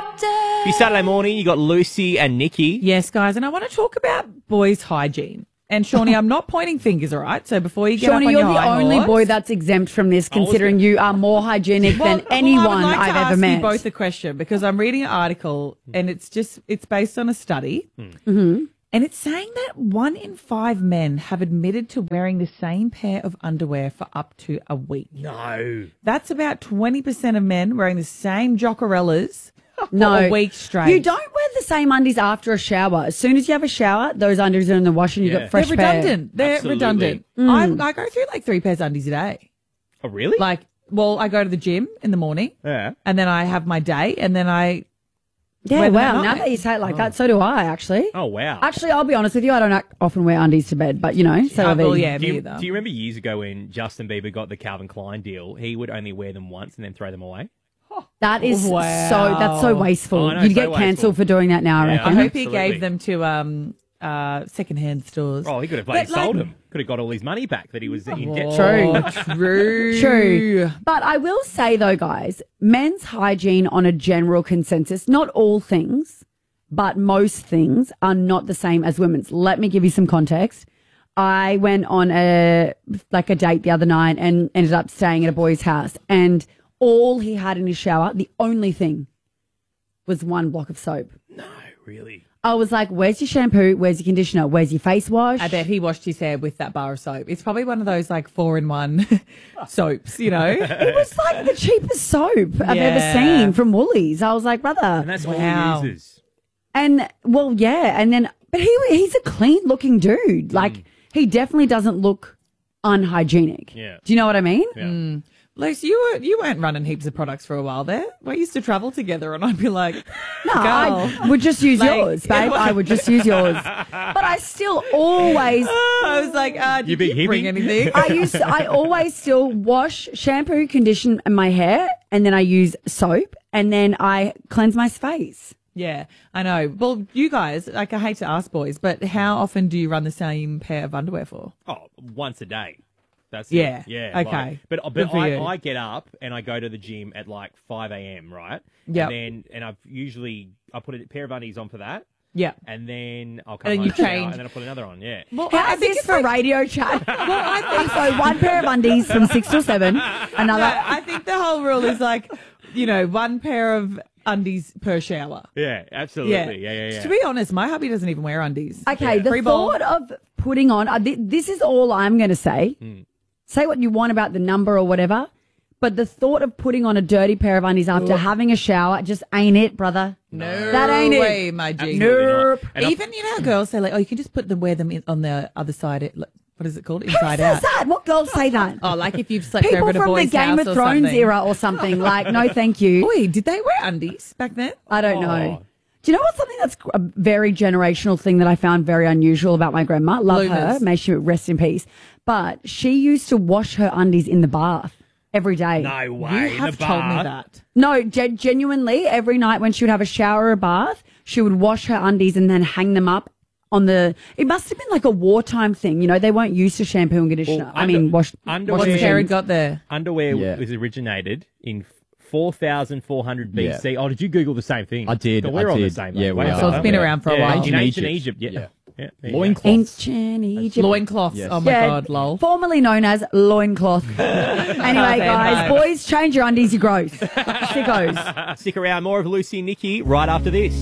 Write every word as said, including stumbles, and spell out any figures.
Happy Saturday morning. You got Lucy and Nikki. Yes, guys, and I want to talk about boys' hygiene. And Shawnee, I'm not pointing fingers, all right? So before you get Shawnee, up on you're your the high only horse, boy that's exempt from this, considering you are more hygienic well, than anyone well, I would like I've to ever ask met. you both a question because I'm reading an article and it's just it's based on a study, Mm-hmm. and it's saying that one in five men have admitted to wearing the same pair of underwear for up to a week. No. That's about twenty percent of men wearing the same Jockerellas for No, a week straight. You don't wear the same undies after a shower. As soon as you have a shower, those undies are in the wash and you Yeah. got fresh They're pair. redundant. They're Absolutely. redundant. Mm. I, I go through like three pairs of undies a day. Oh, really? Like, well, I go to the gym in the morning, yeah. and then I have my day, and then I Yeah, wear them wow. at Now night. that you say it like that, so do I, actually. Oh, wow. Actually, I'll be honest with you, I don't ac- often wear undies to bed, but, you know, so Oh, are well, these. yeah, do, me you, either. do you remember years ago when Justin Bieber got the Calvin Klein deal? He would only wear them once and then throw them away. That is Wow. so, that's so wasteful. Oh, I know, You'd so get wasteful. cancelled for doing that now, I Yeah, reckon. I hope he Absolutely. gave them to um uh secondhand stores. Oh, he could have bloody But, like- sold them. Could have got all his money back that he was in debt. True. True. True. But I will say, though, guys, men's hygiene on a general consensus, not all things, but most things are not the same as women's. Let me give you some context. I went on a like a date the other night and ended up staying at a boy's house, and all he had in his shower, the only thing, was one block of soap. No, really. I was like, where's your shampoo? Where's your conditioner? Where's your face wash? I bet he washed his hair with that bar of soap. It's probably one of those like four in one soaps, you know? It was like the cheapest soap I've Yeah. ever seen from Woolies. I was like, brother. And that's Wow. all he uses. And well, yeah, and then, but he he's a clean looking dude. Like he definitely doesn't look unhygienic. Yeah. Do you know what I mean? Yeah. Lucy, you were you weren't running heaps of products for a while there. We used to travel together, and I'd be like, No, "Girl." I would just use Like- yours, babe. I would just use yours. But I still always, I was like, uh, You did big you bring hippie? anything? I used, I always still wash, shampoo, condition my hair, and then I use soap, and then I cleanse my face. Yeah, I know. Well, you guys, like, I hate to ask boys, but how often do you run the same pair of underwear for? Oh, once a day. That's Yeah. it. Yeah. Okay. Like, but Good but for I, you. I get up and I go to the gym at like five a.m., right? Yep. And then, and I've usually, I put a pair of undies on for that. Yeah. And then I'll come And then home you shower, change. and then I'll put another on. Yeah. Well, I How's think this it's for like- radio chat? well, I think so. One pair of undies from six till seven, another. No, I think the whole rule is like, you know, one pair of undies per shower. Yeah. Absolutely. Yeah. Yeah. Yeah. To be honest, my hubby doesn't even wear undies. Okay, Yeah. the Free ball. thought of putting on, uh, th- this is all I'm going to say. Mm. Say what you want about the number or whatever, but the thought of putting on a dirty pair of undies after having a shower just ain't it, brother. No That ain't it. way, my G. Absolutely not. Nope. And I- Even, you know, girls say like, oh, you can just put them, wear them in, on the other side. It, like, what is it called? Who Inside says out. that? What girls say that? Oh, like if you've slept People over at a from the boy's Game house of or Thrones something. era or something. Like, no, thank you. Wait, did they wear undies back then? I don't Oh. know. Do you know what's something that's a very generational thing that I found very unusual about my grandma? Love her. Bloomers. May she rest in peace. But she used to wash her undies in the bath every day. No way. You in have the told me bath. that. No, gen- genuinely, every night when she would have a shower or a bath, she would wash her undies and then hang them up on the. It must have been like a wartime thing. You know, they weren't used to shampoo and conditioner. Well, I mean, under- wash. underwear- What's washing Karen machines. got there? Underwear Yeah. was originated in four thousand four hundred B C. Yeah. Oh, did you Google the same thing? I did, So we're I on the did. same. Yeah, mate. we Way are. So it's up. been Yeah. around for a Yeah, while. In Ancient ancient Egypt. Egypt. Yeah. Yeah. Yeah. there you go. Loincloths. Ancient Egypt. Loincloths. Yes. Oh my Yeah, God, lol. formerly known as loincloth. Anyway, guys, mate. boys, change your undies, you gross. Sickos. Stick around. More of Lucy and Nikki right after this.